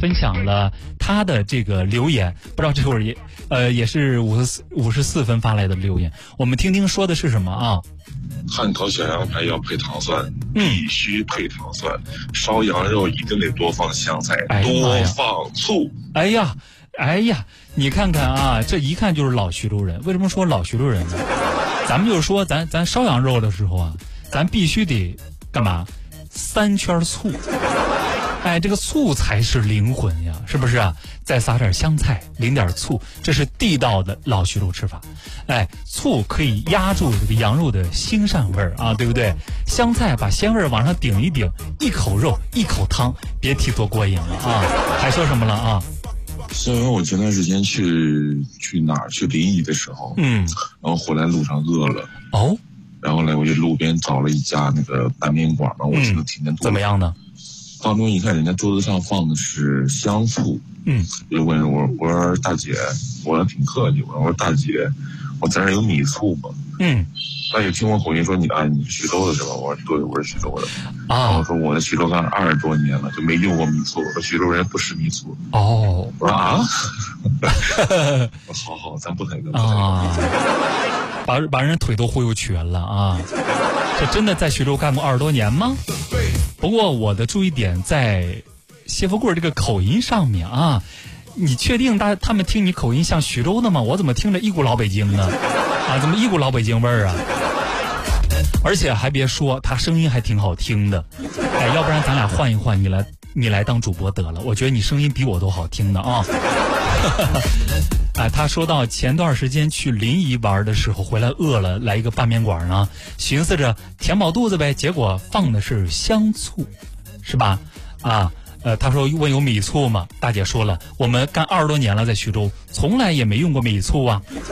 分享了他的这个留言，不知道这会儿也是54分发来的留言，我们听听说的是什么啊？ 汉烤小羊排要配糖蒜，必须配糖蒜。烧羊肉一定得多放香菜，多放醋。 哎呀，你看看啊，这一看就是老徐州人。为什么说老徐州人呢？咱们就是说，咱烧羊肉的时候啊，咱必须得干嘛？3圈醋。哎，这个醋才是灵魂呀，是不是啊？再撒点香菜，淋点醋，这是地道的老徐州吃法。哎，醋可以压住这个羊肉的腥膻味儿啊，对不对？香菜把鲜味儿往上顶一顶，一口肉一口汤，别提多过瘾了啊！还说什么了啊？ 是因为我前段时间去哪儿去临沂的时候，然后回来路上饿了哦，然后呢我就路边找了一家那个拌面馆嘛，我记得挺多。 怎么样呢？ 当中一看人家桌子上放的是香醋，我就问我说大姐，我挺客气，我说大姐，我咱这有米醋吗？那也听我口音说你是徐州的是吧？我说对，我是徐州的啊。我说我在徐州干20多年了，就没用过米醋。我说徐州人不吃米醋。哦，我说啊，好，咱不谈啊， 把人腿都忽悠瘸了啊！这真的在徐州干过20多年吗？不过我的注意点在谢富贵这个口音上面啊，你确定他们听你口音像徐州的吗？我怎么听着一股老北京呢？啊，怎么一股老北京味儿啊？而且还别说，他声音还挺好听的。哎，要不然咱俩换一换，你来当主播得了，我觉得你声音比我都好听的啊。哎，他说到前段时间去临沂玩的时候，回来饿了，来一个拌面馆呢，寻思着填饱肚子呗，结果放的是香醋，是吧？啊，他说问有米醋吗？大姐说了，我们干20多年了，在徐州从来也没用过米醋啊。